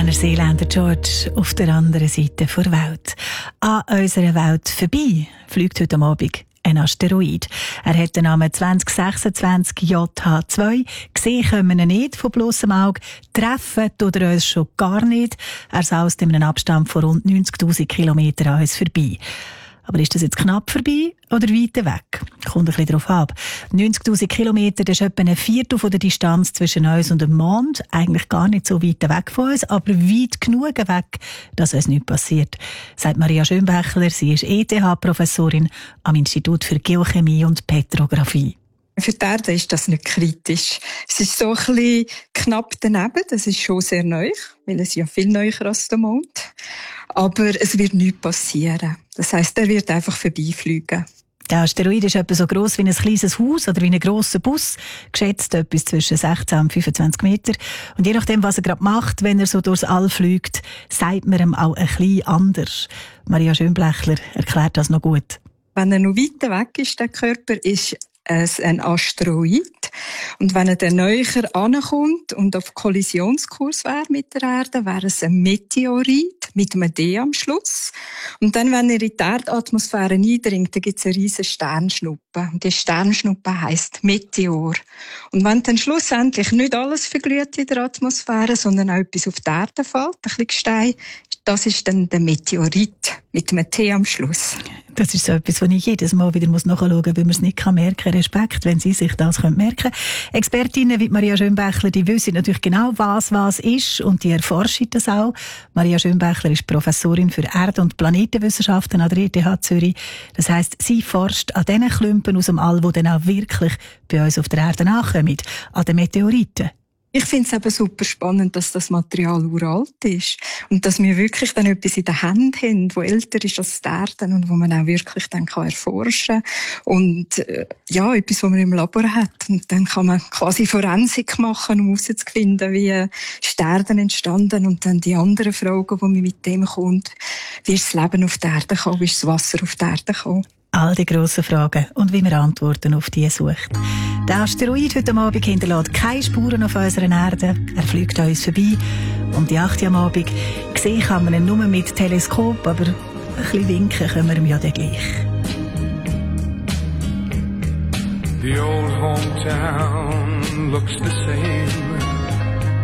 Seeländer George auf der anderen Seite der Welt. An unserer Welt vorbei fliegt heute Abend ein Asteroid. Er hat den Namen 2026 JH2. Gesehen können wir ihn nicht von bloßem Auge. Treffen tut er uns schon gar nicht. Er saust in einem Abstand von rund 90'000 Kilometern an uns vorbei. Aber ist das jetzt knapp vorbei oder weiter weg? Kommt ein bisschen darauf ab. 90'000 Kilometer, das ist etwa ein Viertel von der Distanz zwischen uns und dem Mond. Eigentlich gar nicht so weit weg von uns, aber weit genug weg, dass uns nichts passiert, sagt Maria Schönbächler. Sie ist ETH-Professorin am Institut für Geochemie und Petrographie. Für die Erde ist das nicht kritisch. Es ist so ein bisschen knapp daneben. Das ist schon sehr neu, weil es ja viel neuer als der Mond. Aber es wird nichts passieren. Das heisst, er wird einfach vorbeifliegen. Der Asteroid ist etwa so gross wie ein kleines Haus oder wie ein grosser Bus, geschätzt etwas zwischen 16 und 25 Meter. Und je nachdem, was er gerade macht, wenn er so durchs All fliegt, sagt man ihm auch ein bisschen anders. Maria Schönbächler erklärt das noch gut. Wenn er noch weiter weg ist, der Körper, ist es ein Asteroid. Und wenn er dann näher ankommt und auf Kollisionskurs wäre mit der Erde, wäre es ein Meteorit mit einem D am Schluss. Und dann, wenn er in die Erdatmosphäre eindringt, dann gibt es eine riesige Sternschnuppe. Und die Sternschnuppe heisst Meteor. Und wenn dann schlussendlich nicht alles verglüht in der Atmosphäre, sondern auch etwas auf die Erde fällt, ein bisschen Gestein, das ist dann der Meteorit mit einem T am Schluss. Das ist so etwas, was ich jedes Mal wieder nachschauen muss, weil man es nicht merken kann. Respekt, wenn Sie sich das merken können. Expertinnen wie Maria Schönbächler, die wissen natürlich genau, was ist, und die erforschen das auch. Maria Schönbächler ist Professorin für Erde- und Planetenwissenschaften an der ETH Zürich. Das heisst, sie forscht an den Klumpen aus dem All, die dann auch wirklich bei uns auf der Erde ankommen, an den Meteoriten. Ich finde es eben super spannend, dass das Material uralt ist und dass wir wirklich dann etwas in der Hand haben, das älter ist als die Erde und wo man auch wirklich dann erforschen kann. Und etwas, was man im Labor hat. Und dann kann man quasi Forensik machen, um herauszufinden, wie ist die Erde entstanden, und dann die anderen Fragen, die man mit dem kommt. Wie ist das Leben auf der Erde gekommen, wie ist das Wasser auf der Erde gekommen? All die grossen Fragen und wie man Antworten auf die sucht. Der Asteroid heute Abend hinterlässt keine Spuren auf unserer Erde. Er fliegt an uns vorbei. Um die 8 Uhr am Abend. Sehen kann man ihn nur mit Teleskop, aber ein bisschen winken können wir ihm ja dann gleich. The old hometown looks the same.